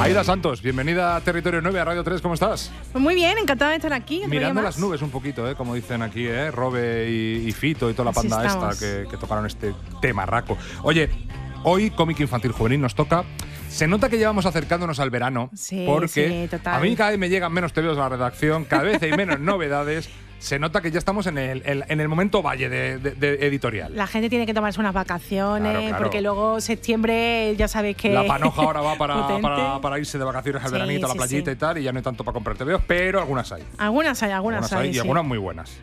Aida Santos, bienvenida a Territorio 9, a Radio 3, ¿cómo estás? Pues muy bien, encantada de estar aquí. Mirando las nubes un poquito, como dicen aquí, Robe y Fito y toda la panda esta que tocaron este temarraco. Oye, hoy cómic infantil juvenil nos toca. Se nota que llevamos acercándonos al verano, porque a mí cada vez me llegan menos tebeos a la redacción, cada vez hay menos novedades. Se nota que ya estamos en el momento valle de editorial. La gente tiene que tomarse unas vacaciones, claro. Porque luego septiembre ya sabes que… La panoja ahora va para irse de vacaciones al veranito, a la playita y tal, y ya no hay tanto para comprar tebeos, pero algunas hay. Algunas hay. Y algunas muy buenas.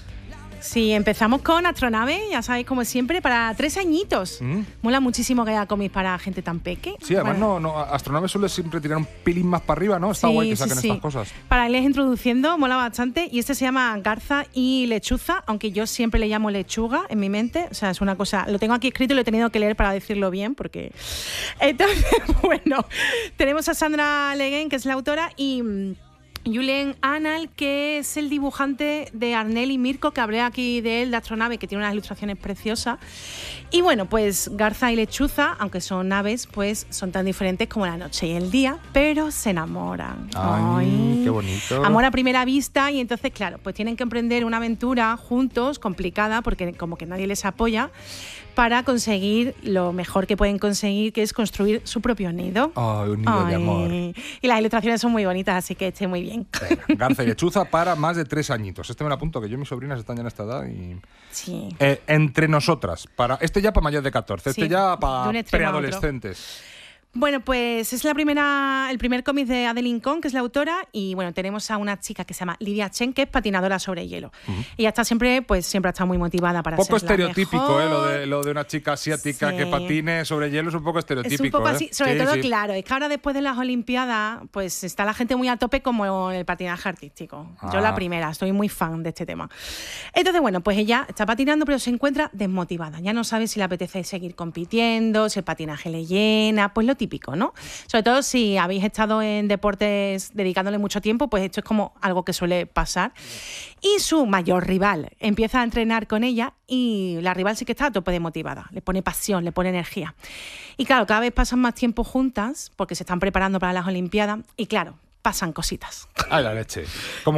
Sí, empezamos con Astronave, ya sabéis, como siempre, para 3 añitos. Mola muchísimo que haya cómics para gente tan peque. Sí, además Astronave suele siempre tirar un pelín más para arriba, ¿no? Está guay que saquen estas cosas. Para irles introduciendo, mola bastante. Y este se llama Garza y Lechuza, aunque yo siempre le llamo lechuga en mi mente. O sea, es una cosa… Lo tengo aquí escrito y lo he tenido que leer para decirlo bien, porque… Entonces, bueno, tenemos a Sandra Leguen, que es la autora, y… Julien Anal, que es el dibujante de Arnel y Mirko, que hablé aquí de él, de Astronave, que tiene unas ilustraciones preciosas. Y bueno, pues Garza y Lechuza, aunque son aves, pues son tan diferentes como la noche y el día, pero se enamoran. ¡Ay, qué bonito! Amor a primera vista, y entonces, claro, pues tienen que emprender una aventura juntos, complicada, porque como que nadie les apoya, para conseguir lo mejor que pueden conseguir, que es construir su propio nido. ¡Ay, un nido de amor! Y las ilustraciones son muy bonitas, así que esté muy bien. Venga, Garza y Lechuza para más de 3 añitos. Este me lo apunto, que yo y mis sobrinas están ya en esta edad y… Sí. Entre nosotras, este ya para mayores de 14, este ya para preadolescentes. Bueno, pues es el primer cómic de Adeline Kong, que es la autora, y bueno, tenemos a una chica que se llama Lidia Chen, que es patinadora sobre hielo. Ella está siempre ha estado muy motivada para ser la estereotípico, mejor. Lo de una chica asiática que patine sobre hielo es un poco estereotípico. Es un poco así, sobre todo, claro, es que ahora después de las Olimpiadas, pues está la gente muy a tope como el patinaje artístico. Yo la primera, estoy muy fan de este tema. Entonces, bueno, pues ella está patinando, pero se encuentra desmotivada. Ya no sabe si le apetece seguir compitiendo, si el patinaje le llena, pues lo típico, ¿no? Sobre todo si habéis estado en deportes dedicándole mucho tiempo, pues esto es como algo que suele pasar. Y su mayor rival empieza a entrenar con ella, y la rival sí que está a tope de motivada, le pone pasión, le pone energía. Y claro, cada vez pasan más tiempo juntas porque se están preparando para las Olimpiadas, y claro, pasan cositas. ¡Ay, la leche! ¿Cómo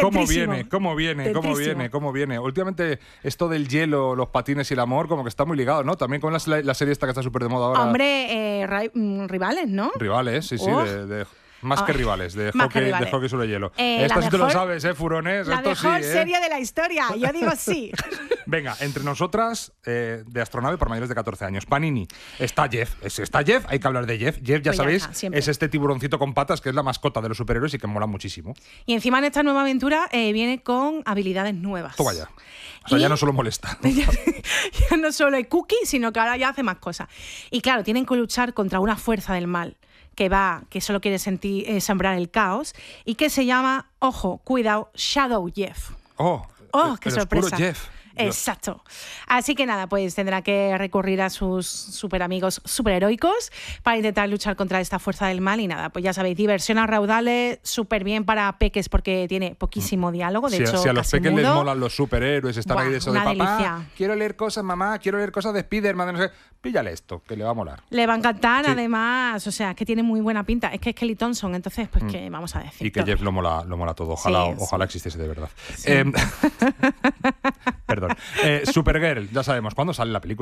viene? Últimamente esto del hielo, los patines y el amor, como que está muy ligado, ¿no? También con la serie esta que está súper de moda ahora. Hombre, rivales, ¿no? Rivales, sí, más que rivales, de hockey sobre hielo. Esto sí te lo sabes, Furones. La mejor serie de la historia, yo digo sí. Venga, entre nosotras, de Astronave para mayores de 14 años. Panini. Está Jeff, hay que hablar de Jeff. Jeff, ya sabéis, es este tiburoncito con patas que es la mascota de los superhéroes y que mola muchísimo. Y encima en esta nueva aventura viene con habilidades nuevas. Toma ya. O sea, ya no solo molesta. Ya no solo es cookie, sino que ahora ya hace más cosas. Y claro, tienen que luchar contra una fuerza del mal que solo quiere sembrar el caos, y que se llama, ojo, cuidado, Shadow Jeff. ¡Oh, qué sorpresa! Jeff. Exacto. Así que nada, pues tendrá que recurrir a sus super amigos superheroicos para intentar luchar contra esta fuerza del mal. Y nada, pues ya sabéis, diversión a raudales, súper bien para peques porque tiene poquísimo diálogo. De hecho, si a los peques mudo, les molan los superhéroes, están ahí de eso de papá, delicia. Quiero leer cosas, mamá, quiero leer cosas de Spiderman, no sé. Píllale esto, que le va a molar. Le va a encantar, además, o sea, es que tiene muy buena pinta. Es que es Kelly Thompson, entonces, pues que vamos a decir. Y que Jeff lo mola todo. Ojalá existiese de verdad. Sí. Perdón. Supergirl, ya sabemos, ¿cuándo sale la película?